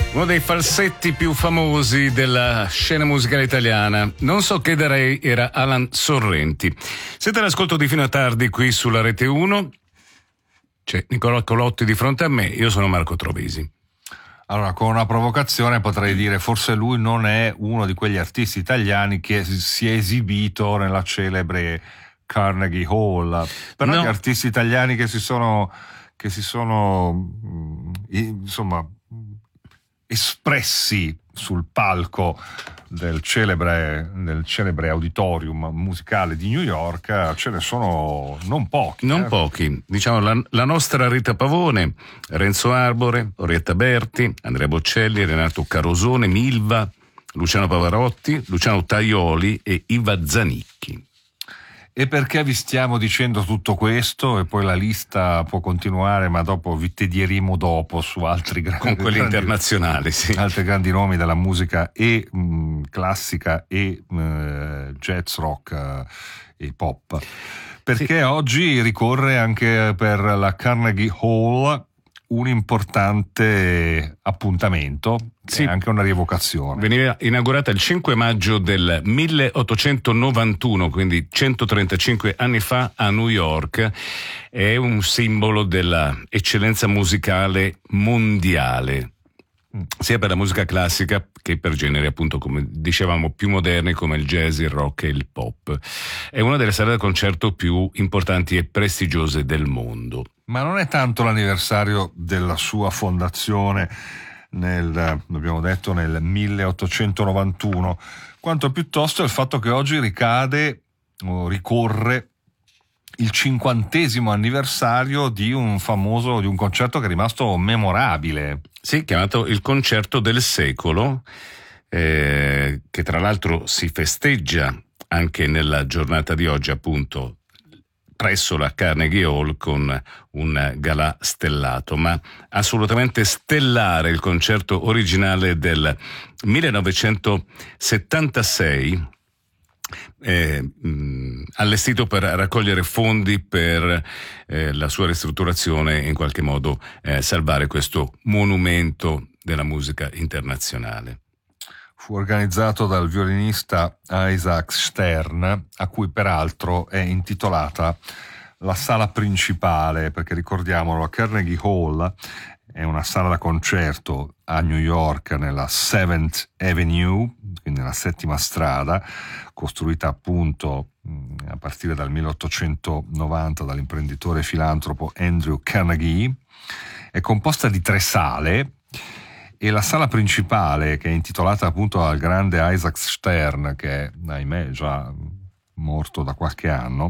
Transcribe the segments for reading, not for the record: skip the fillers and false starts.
Uno dei falsetti più famosi della scena musicale italiana. Non so che darei era Alan Sorrenti. Siete all'ascolto di Fino a Tardi qui sulla Rete 1. C'è Nicola Colotti di fronte a me, io sono Marco Trovisi. Allora, con una provocazione potrei dire forse lui non è uno di quegli artisti italiani che si è esibito nella celebre Carnegie Hall. Però No. gli artisti italiani che si sono insomma espressi sul palco del celebre auditorium musicale di New York ce ne sono non pochi. Non pochi, diciamo la nostra Rita Pavone, Renzo Arbore, Orietta Berti, Andrea Bocelli, Renato Carosone, Milva, Luciano Pavarotti, Luciano Tajoli e Iva Zanicchi. E perché vi stiamo dicendo tutto questo? E poi la lista può continuare, ma dopo vi tedieremo dopo su altri con quelli internazionali, sì. Altri grandi nomi della musica e classica e jazz, rock e pop. Perché oggi ricorre anche per la Carnegie Hall un importante appuntamento, sì, e anche una rievocazione. Veniva inaugurata il 5 maggio del 1891, quindi 135 anni fa a New York. È un simbolo della eccellenza musicale mondiale, sia per la musica classica che per generi, appunto, come dicevamo, più moderni come il jazz, il rock e il pop. È una delle sale da concerto più importanti e prestigiose del mondo. Ma non è tanto l'anniversario della sua fondazione abbiamo detto nel 1891, quanto piuttosto il fatto che oggi ricorre il 50° anniversario di un concerto che è rimasto memorabile. Sì, chiamato il concerto del secolo, che tra l'altro si festeggia anche nella giornata di oggi, appunto, presso la Carnegie Hall con un galà stellato, ma assolutamente stellare il concerto originale del 1976, allestito per raccogliere fondi per la sua ristrutturazione e in qualche modo salvare questo monumento della musica internazionale. Fu organizzato dal violinista Isaac Stern, a cui peraltro è intitolata la sala principale, perché ricordiamolo, la Carnegie Hall è una sala da concerto a New York nella 7th Avenue, quindi nella 7ª strada, costruita appunto a partire dal 1890 dall'imprenditore filantropo Andrew Carnegie. È composta di 3 sale. E la sala principale, che è intitolata appunto al grande Isaac Stern, che è, ahimè, già morto da qualche anno,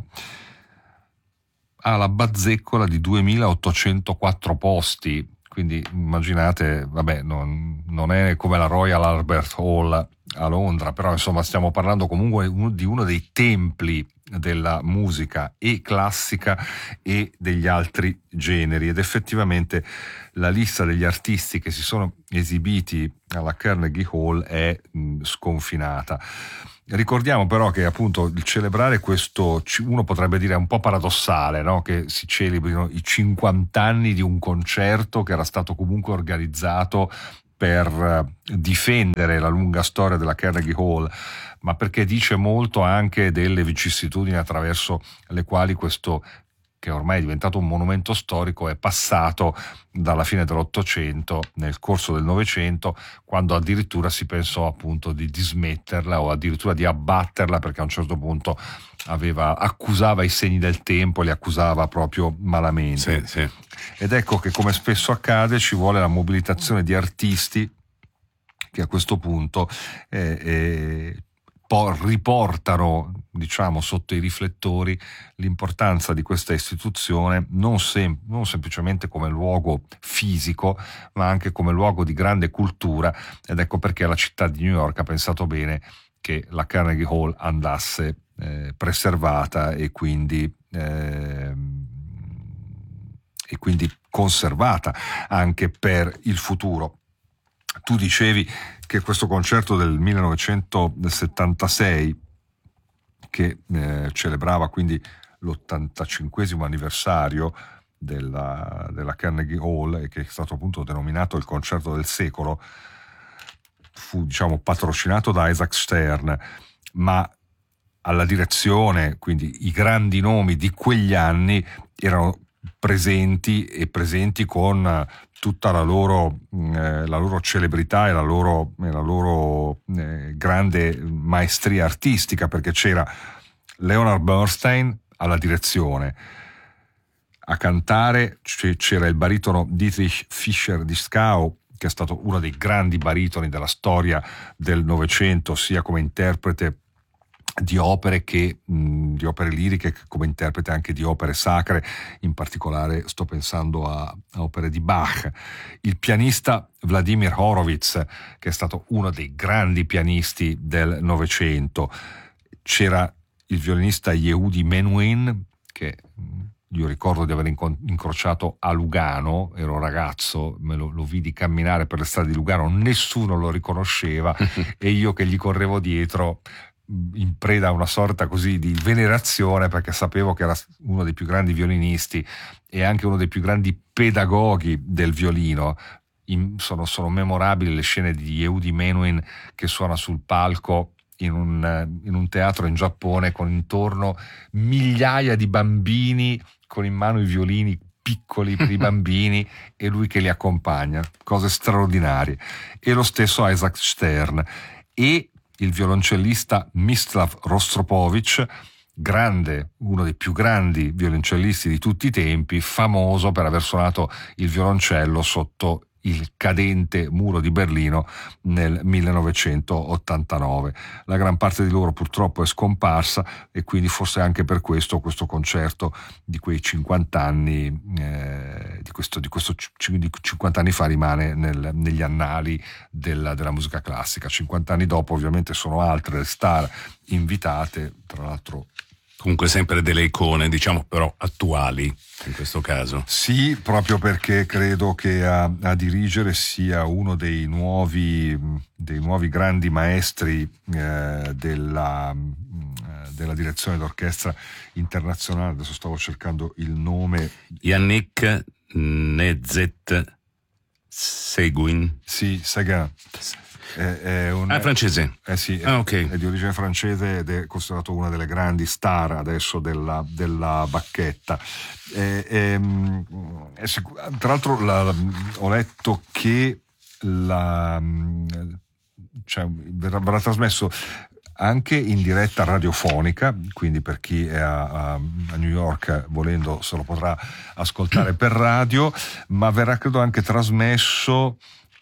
ha la bazzeccola di 2804 posti. Quindi immaginate, vabbè, non è come la Royal Albert Hall a Londra, però insomma stiamo parlando comunque di uno dei templi della musica e classica e degli altri generi, ed effettivamente la lista degli artisti che si sono esibiti alla Carnegie Hall è sconfinata. Ricordiamo però che appunto il celebrare questo, uno potrebbe dire è un po' paradossale, no? Che si celebrino i 50 anni di un concerto che era stato comunque organizzato per difendere la lunga storia della Carnegie Hall, ma perché dice molto anche delle vicissitudini attraverso le quali questo, che ormai è diventato un monumento storico, è passato dalla fine dell'Ottocento nel corso del Novecento, quando addirittura si pensò appunto di dismetterla o addirittura di abbatterla, perché a un certo punto accusava i segni del tempo, li accusava proprio malamente. Sì, sì. Ed ecco che, come spesso accade, ci vuole la mobilitazione di artisti che a questo punto riportano, diciamo, sotto i riflettori l'importanza di questa istituzione non semplicemente come luogo fisico, ma anche come luogo di grande cultura. Ed ecco perché la città di New York ha pensato bene che la Carnegie Hall andasse preservata e quindi conservata anche per il futuro. Tu dicevi che questo concerto del 1976, che celebrava quindi l'85° anniversario della Carnegie Hall, e che è stato appunto denominato il concerto del secolo, fu, diciamo, patrocinato da Isaac Stern, ma alla direzione, quindi i grandi nomi di quegli anni erano presenti con tutta la loro celebrità e la loro grande maestria artistica, perché c'era Leonard Bernstein alla direzione. A cantare c'era il baritono Dietrich Fischer-Dieskau, che è stato uno dei grandi baritoni della storia del Novecento, sia come interprete di opere liriche, che come interprete anche di opere sacre. In particolare sto pensando a opere di Bach. Il pianista Vladimir Horowitz, che è stato uno dei grandi pianisti del Novecento. C'era il violinista Yehudi Menuhin, che io ricordo di aver incrociato a Lugano, ero ragazzo, lo vidi camminare per le strade di Lugano, nessuno lo riconosceva e io che gli correvo dietro in preda a una sorta così di venerazione, perché sapevo che era uno dei più grandi violinisti e anche uno dei più grandi pedagoghi del violino. Sono memorabili le scene di Yehudi Menuhin che suona sul palco in un teatro in Giappone, con intorno migliaia di bambini con in mano i violini piccoli per i bambini e lui che li accompagna, cose straordinarie. E lo stesso Isaac Stern e il violoncellista Mislav Rostropovich, uno dei più grandi violoncellisti di tutti i tempi, famoso per aver suonato il violoncello sotto il cadente muro di Berlino nel 1989. La gran parte di loro purtroppo è scomparsa, e quindi forse anche per questo concerto di quei 50 anni di 50 anni fa rimane negli annali della musica classica. 50 anni dopo ovviamente sono altre le star invitate, tra l'altro comunque sempre delle icone, diciamo, però attuali in questo caso. Sì, proprio perché credo che a dirigere sia uno dei nuovi grandi maestri della direzione d'orchestra internazionale. Adesso stavo cercando il nome. Yannick Nézet-Séguin. Sì, Séguin. È francese. Sì, okay. È di origine francese ed è considerato una delle grandi star adesso della bacchetta. Tra l'altro ho letto che verrà trasmesso anche in diretta radiofonica, quindi per chi è a New York, volendo, se lo potrà ascoltare per radio, ma verrà credo anche trasmesso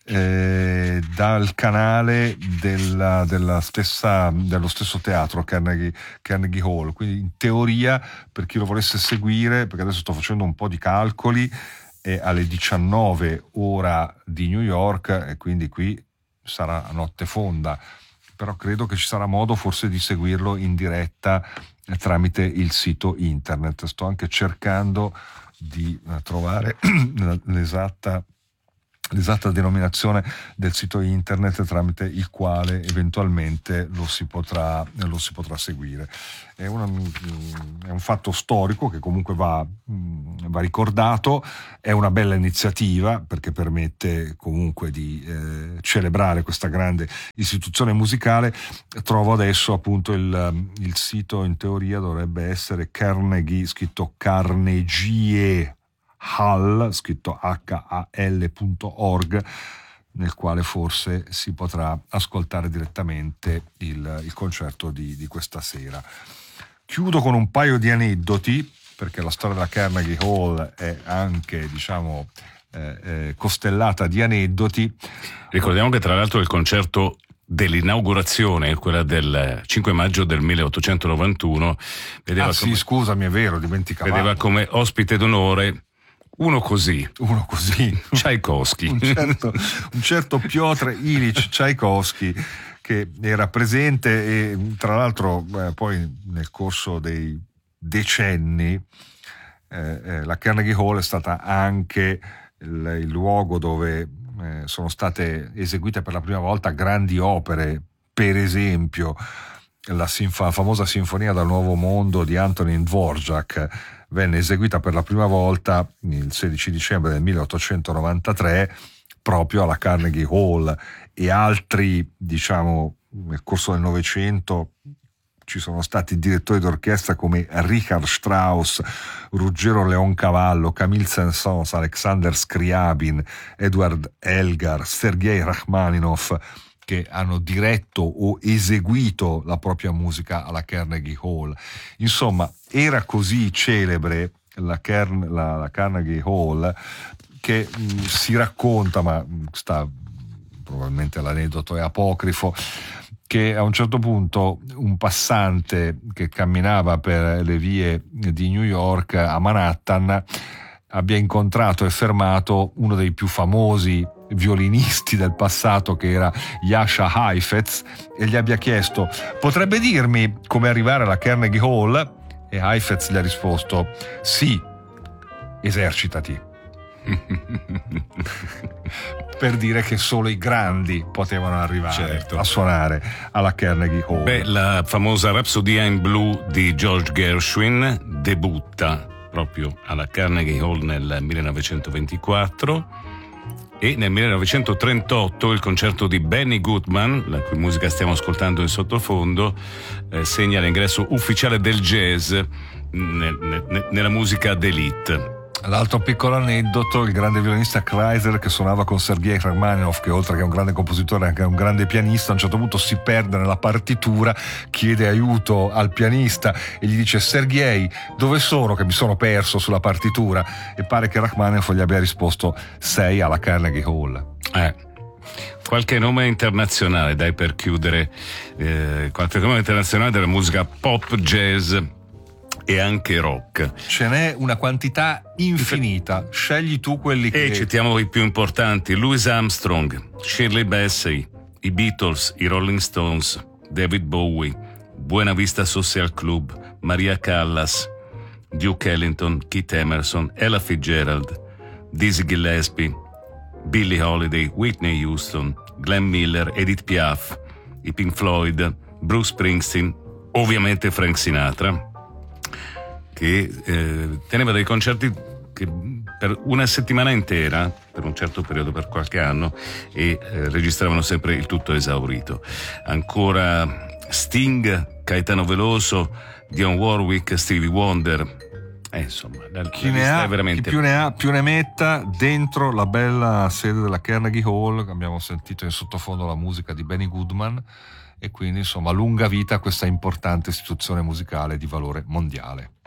dal canale dello stesso teatro Carnegie Hall. Quindi in teoria, per chi lo volesse seguire, perché adesso sto facendo un po' di calcoli, è alle 19 ora di New York e quindi qui sarà notte fonda, però credo che ci sarà modo forse di seguirlo in diretta tramite il sito internet. Sto anche cercando di trovare l'esatta denominazione del sito internet tramite il quale eventualmente lo si potrà seguire. È un fatto storico che comunque va ricordato. È una bella iniziativa perché permette comunque di celebrare questa grande istituzione musicale. Trovo adesso appunto il sito, in teoria dovrebbe essere Carnegie, scritto Carnegie Hall, scritto HAL.org, nel quale forse si potrà ascoltare direttamente il concerto di questa sera. Chiudo con un paio di aneddoti, perché la storia della Carnegie Hall è anche, diciamo, costellata di aneddoti. Ricordiamo che tra l'altro il concerto dell'inaugurazione, quella del 5 maggio del 1891, scusami, è vero, dimenticavo. Vedeva come ospite d'onore uno così, Tchaikovsky. un certo Piotr Ilyich Tchaikovsky, che era presente e tra l'altro poi nel corso dei decenni la Carnegie Hall è stata anche il luogo dove sono state eseguite per la prima volta grandi opere. Per esempio la famosa Sinfonia dal Nuovo Mondo di Antonin Dvorak venne eseguita per la prima volta il 16 dicembre del 1893 proprio alla Carnegie Hall, e altri, diciamo, nel corso del Novecento ci sono stati direttori d'orchestra come Richard Strauss, Ruggero Leoncavallo, Camille Saint-Saëns, Alexander Scriabin, Edward Elgar, Sergei Rachmaninov, che hanno diretto o eseguito la propria musica alla Carnegie Hall. Insomma, era così celebre la Carnegie Hall che si racconta, ma probabilmente l'aneddoto è apocrifo, che a un certo punto un passante che camminava per le vie di New York a Manhattan abbia incontrato e fermato uno dei più famosi violinisti del passato, che era Jascha Heifetz, e gli abbia chiesto: potrebbe dirmi come arrivare alla Carnegie Hall? E Heifetz gli ha risposto: sì, esercitati. Per dire che solo i grandi potevano arrivare a suonare alla Carnegie Hall. Beh, la famosa Rapsodia in blu di George Gershwin debutta proprio alla Carnegie Hall nel 1924, e nel 1938 il concerto di Benny Goodman, la cui musica stiamo ascoltando in sottofondo, segna l'ingresso ufficiale del jazz nella musica d'élite. L'altro piccolo aneddoto: il grande violinista Kreisler, che suonava con Sergei Rachmaninov, che oltre che un grande compositore è anche un grande pianista, a un certo punto si perde nella partitura, chiede aiuto al pianista e gli dice: Sergei, dove sono, che mi sono perso sulla partitura? E pare che Rachmaninov gli abbia risposto: sei alla Carnegie Hall. Qualche nome internazionale, dai, per chiudere, qualche nome internazionale della musica pop, jazz e anche rock. Ce n'è una quantità infinita, scegli tu quelli che... E citiamo i più importanti: Louis Armstrong, Shirley Bassey, i Beatles, i Rolling Stones, David Bowie, Buena Vista Social Club, Maria Callas, Duke Ellington, Keith Emerson, Ella Fitzgerald, Dizzy Gillespie, Billie Holiday, Whitney Houston, Glenn Miller, Edith Piaf, i Pink Floyd, Bruce Springsteen, ovviamente Frank Sinatra, che teneva dei concerti che per una settimana intera, per un certo periodo, per qualche anno, e registravano sempre il tutto esaurito. Ancora Sting, Caetano Veloso, Dionne Warwick, Stevie Wonder. Insomma, chi più ne ha più ne metta dentro la bella sede della Carnegie Hall. Abbiamo sentito in sottofondo la musica di Benny Goodman, e quindi insomma lunga vita a questa importante istituzione musicale di valore mondiale.